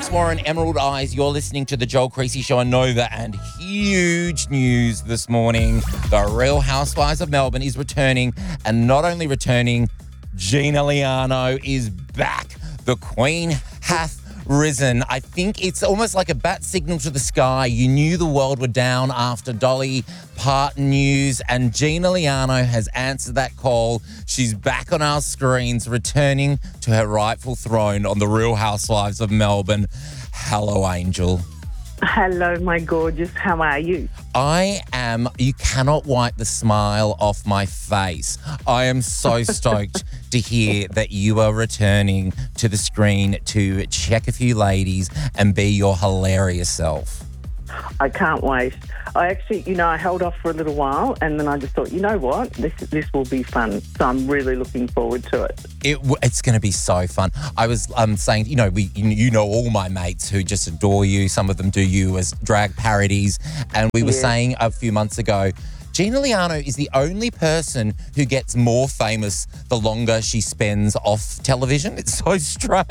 Warren, Emerald Eyes. You're listening to the Joel Creasy Show on Nova, and huge news this morning. The Real Housewives of Melbourne is returning, and not only returning, Gina Liano is back. The Queen hath risen. I think it's almost like a bat signal to the sky. You knew the world were down after Dolly Parton news, and Gina Liano has answered that call. She's back on our screens, returning to her rightful throne on the Real Housewives of Melbourne. Hello, Angel. Hello, my gorgeous. How are you? You cannot wipe the smile off my face. I am so stoked to hear that you are returning to the screen to check a few ladies and be your hilarious self. I can't wait. I actually, I held off for a little while, and then I just thought, you know what, this will be fun. So I'm really looking forward to it. It's going to be so fun. I was saying, you know all my mates who just adore you. Some of them do you as drag parodies, and we were saying a few months ago, Gina Liano is the only person who gets more famous the longer she spends off television. It's so strange.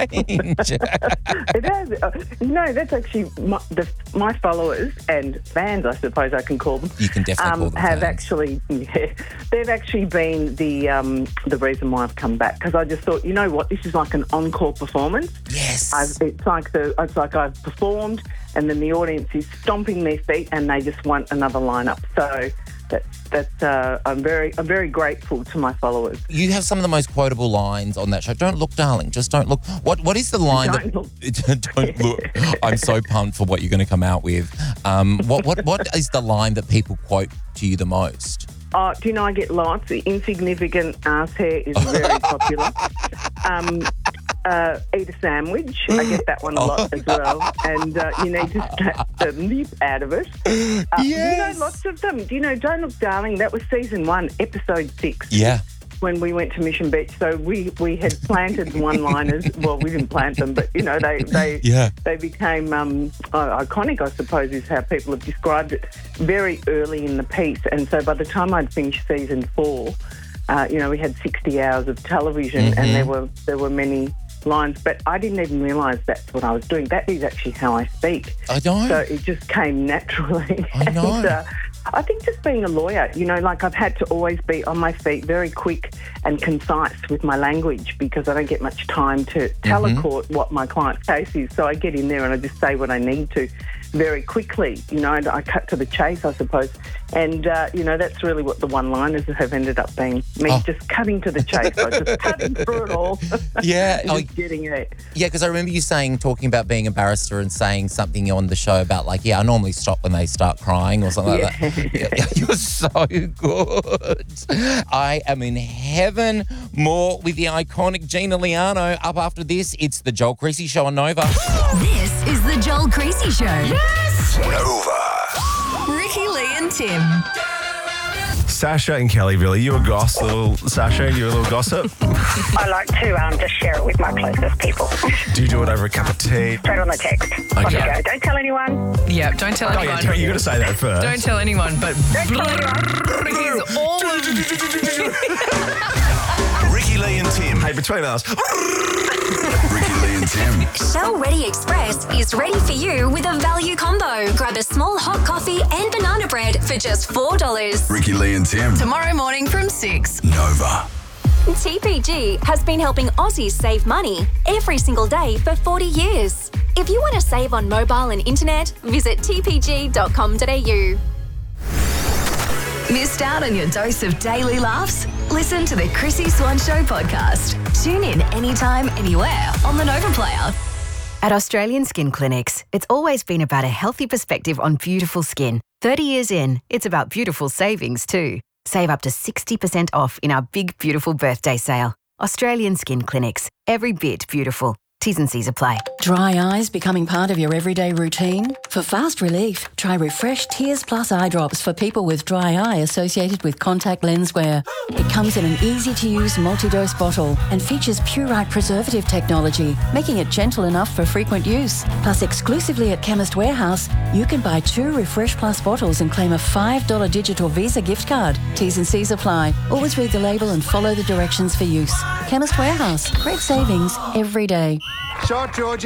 It is. That's actually my followers and fans, I suppose I can call them. You can definitely call them have fans. They've actually been the reason why I've come back, because I just thought, you know what, this is like an encore performance. Yes. It's like I've performed, and then the audience is stomping their feet, and they just want another lineup. So. I'm very grateful to my followers. You have some of the most quotable lines on that show. Don't look, darling. Just don't look. What is the line? Don't look. Don't look. I'm so pumped for what you're going to come out with. What is the line that people quote to you the most? Oh, do you know I get lots? The insignificant ass hair is very popular. Eat a sandwich. I get that one a lot as well. And you need to snap the lip out of it. Yes. Lots of them. Do you know, Don't Look, Darling, that was season 1, episode 6. Yeah. When we went to Mission Beach. So we had planted one-liners. Well, we didn't plant them, but, they became iconic, I suppose, is how people have described it, very early in the piece. And so by the time I'd finished season 4, we had 60 hours of television, and there were many lines, but I didn't even realise that's what I was doing. That is actually how I speak. I know. So it just came naturally. I know. And, I think just being a lawyer, I've had to always be on my feet, very quick and concise with my language, because I don't get much time to tell a court what my client's case is. So I get in there and I just say what I need to very quickly. I cut to the chase, I suppose. And, that's really what the one-liners have ended up being. Me just cutting to the chase. I just cutting through it all. Yeah. Just getting it. Yeah, because I remember you talking about being a barrister and saying something on the show about I normally stop when they start crying or something like that. You're so good. I am in heaven. More with the iconic Gina Liano. Up after this, it's the Joel Creasy Show on Nova. This is the Joel Creasy Show. Yes! Nova. Ricky, Lee and Tim. Sasha and Kelly, really, you a goss, little Sasha? You a little gossip? I like to just share it with my closest people. Do you do it over a cup of tea? Straight on the text. Okay. Off you go. Don't tell anyone. Yeah, don't tell anyone. Yeah, you got to say that first. Don't tell anyone, but Don't tell anyone. Ricky's all Ricky, Lee and Tim. Hey, between us. Ricky, Lee and Tim. Shell Ready Express is ready for you with a value combo. Grab a small hot coffee and banana bread for just $4. Ricky, Lee and Tim. tomorrow morning from 6. Nova. TPG has been helping Aussies save money every single day for 40 years. If you want to save on mobile and internet, visit tpg.com.au. Missed out on your dose of daily laughs? Listen to the Chrissy Swan Show podcast. Tune in anytime, anywhere on the Nova Player. At Australian Skin Clinics, it's always been about a healthy perspective on beautiful skin. 30 years in, it's about beautiful savings too. Save up to 60% off in our big, beautiful birthday sale. Australian Skin Clinics. Every bit beautiful. T's and C's apply. Dry eyes becoming part of your everyday routine? For fast relief, try Refresh Tears Plus eye drops for people with dry eye associated with contact lens wear. It comes in an easy-to-use multi-dose bottle and features Purite preservative technology, making it gentle enough for frequent use. Plus, exclusively at Chemist Warehouse, you can buy 2 Refresh Plus bottles and claim a $5 digital Visa gift card. T's and C's apply. Always read the label and follow the directions for use. Chemist Warehouse. Great savings every day. Short, Georgie.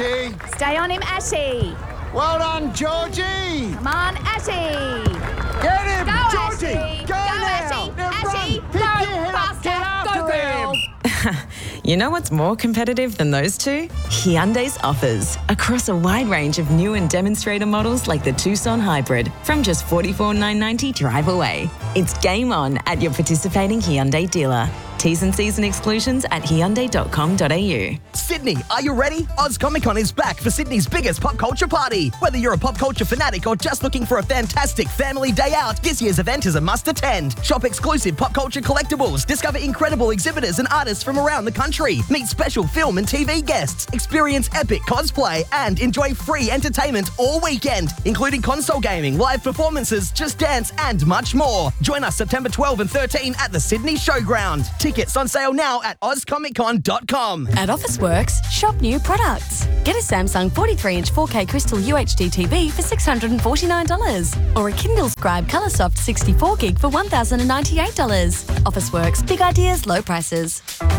Georgie. Stay on him, Ashy. Well done, Georgie. Come on, Ashy. Get him, Go, Georgie. Ashy. Go now. Ashy. Now Ashy. run. Pick Go, your head up. Get faster. after Go, them. girl. You know what's more competitive than those two? Hyundai's offers across a wide range of new and demonstrator models like the Tucson Hybrid from just $44,990 drive away. It's game on at your participating Hyundai dealer. T's and C's and exclusions at hyundai.com.au. Sydney, are you ready? Oz Comic Con is back for Sydney's biggest pop culture party. Whether you're a pop culture fanatic or just looking for a fantastic family day out, this year's event is a must attend. Shop exclusive pop culture collectibles, discover incredible exhibitors and artists from around the country, meet special film and TV guests, experience epic cosplay, and enjoy free entertainment all weekend, including console gaming, live performances, Just Dance, and much more. Join us September 12 and 13 at the Sydney Showground. Tickets on sale now at ozcomiccon.com. At Officeworks, shop new products. Get a Samsung 43-inch 4K Crystal UHD TV for $649 or a Kindle Scribe Coloursoft 64 gig for $1,098. Officeworks, big ideas, low prices.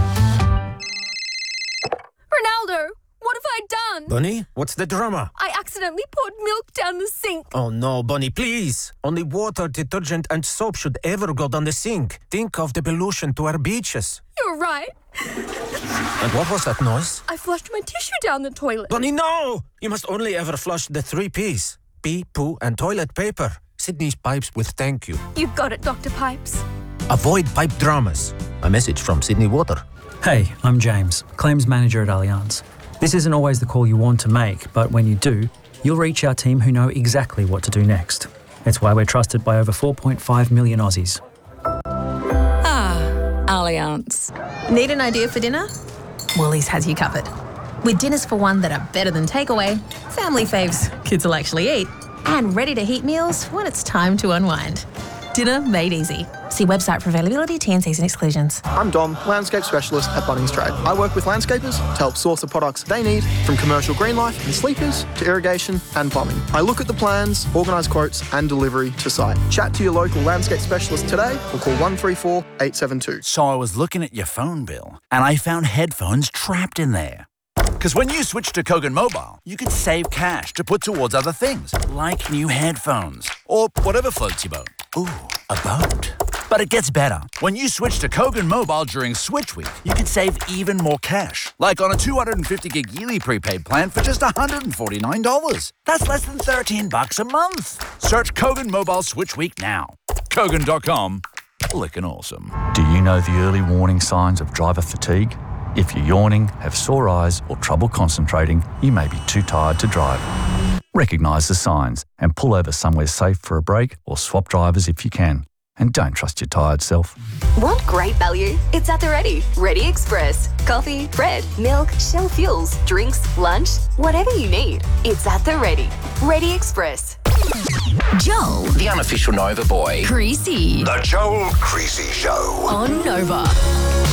Ronaldo, what have I done? Bunny, what's the drama? I accidentally poured milk down the sink. Oh no, Bunny, please. Only water, detergent and soap should ever go down the sink. Think of the pollution to our beaches. You're right. And what was that noise? I flushed my tissue down the toilet. Bunny, no! You must only ever flush the 3 Ps. Pee, poo and toilet paper. Sydney's pipes will thank you. You've got it, Dr. Pipes. Avoid pipe dramas. A message from Sydney Water. Hey, I'm James, Claims Manager at Allianz. This isn't always the call you want to make, but when you do, you'll reach our team who know exactly what to do next. It's why we're trusted by over 4.5 million Aussies. Allianz. Need an idea for dinner? Woolies has you covered. With dinners for one that are better than takeaway, family faves kids will actually eat, and ready-to-heat meals when it's time to unwind. Dinner made easy. See website for availability, T&Cs and exclusions. I'm Dom, landscape specialist at Bunnings Trade. I work with landscapers to help source the products they need, from commercial green life and sleepers to irrigation and plumbing. I look at the plans, organise quotes and delivery to site. Chat to your local landscape specialist today or call 134 872. So I was looking at your phone bill and I found headphones trapped in there. Because when you switch to Kogan Mobile, you can save cash to put towards other things, like new headphones or whatever floats your boat. Ooh, a boat. But it gets better. When you switch to Kogan Mobile during Switch Week, you can save even more cash. Like on a 250 gig yearly prepaid plan for just $149. That's less than $13 a month. Search Kogan Mobile Switch Week now. Kogan.com. Lickin' awesome. Do you know the early warning signs of driver fatigue? If you're yawning, have sore eyes or trouble concentrating, you may be too tired to drive. Recognise the signs and pull over somewhere safe for a break or swap drivers if you can. And don't trust your tired self. Want great value? It's at the Ready. Ready Express. Coffee, bread, milk, Shell fuels, drinks, lunch, whatever you need. It's at the Ready. Ready Express. Joel. The unofficial Nova boy. Creasy. The Joel Creasy Show. On Nova.